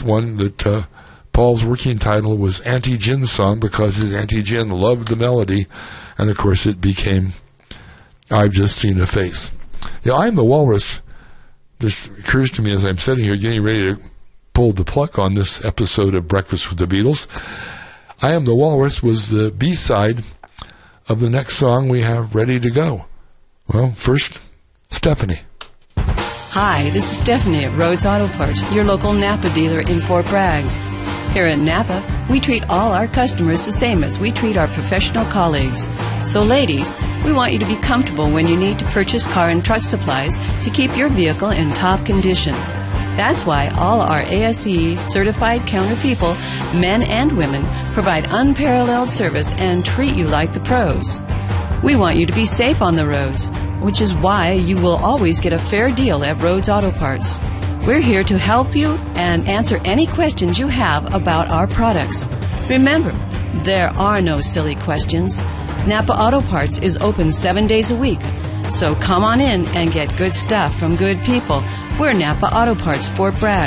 one that Paul's working title was Auntie Gin's song because his Auntie Gin loved the melody, and of course it became I've Just Seen a Face. I Am the Walrus just occurs to me as I'm sitting here getting ready to pull the plug on this episode of Breakfast with the Beatles. I Am the Walrus was the B-side of the next song we have ready to go. Well, first, Stephanie. Hi, this is Stephanie at Rhodes Auto Parts, your local Napa dealer in Fort Bragg. Here at Napa, we treat all our customers the same as we treat our professional colleagues. So ladies, we want you to be comfortable when you need to purchase car and truck supplies to keep your vehicle in top condition. That's why all our ASE certified counter people, men and women, provide unparalleled service and treat you like the pros. We want you to be safe on the roads, which is why you will always get a fair deal at Rhodes Auto Parts. We're here to help you and answer any questions you have about our products. Remember, there are no silly questions. Napa Auto Parts is open 7 days a week. So come on in and get good stuff from good people. We're Napa Auto Parts, Fort Bragg.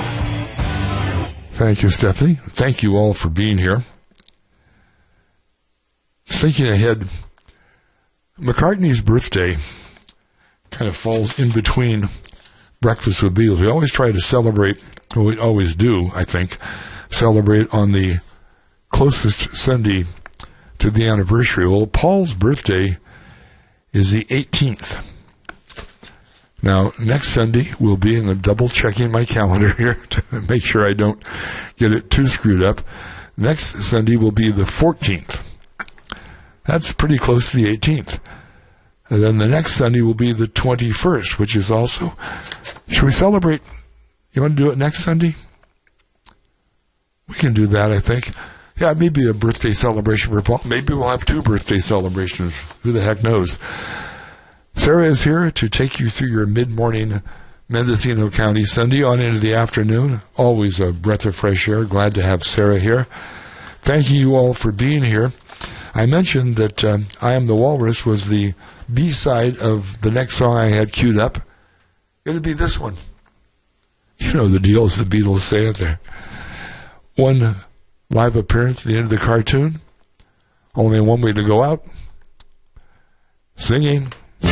Thank you, Stephanie. Thank you all for being here. Thinking ahead, McCartney's birthday kind of falls in between Breakfast with Beatles. We always try to celebrate, well, we always do, I think, celebrate on the closest Sunday to the anniversary. Well, Paul's birthday is the 18th. Now, next Sunday will be, and I'm double-checking my calendar here to make sure I don't get it too screwed up. Next Sunday will be the 14th. That's pretty close to the 18th. And then the next Sunday will be the 21st, which is also... Should we celebrate? You want to do it next Sunday? We can do that, I think. Yeah, maybe a birthday celebration for Paul. Maybe we'll have 2 birthday celebrations. Who the heck knows? Sarah is here to take you through your mid-morning Mendocino County Sunday on into the afternoon. Always a breath of fresh air. Glad to have Sarah here. Thank you all for being here. I mentioned that I Am the Walrus was the B-side of the next song I had queued up. It'll be this one. You know the deal, as the Beatles say it there. One live appearance at the end of the cartoon. Only one way to go out. Singing.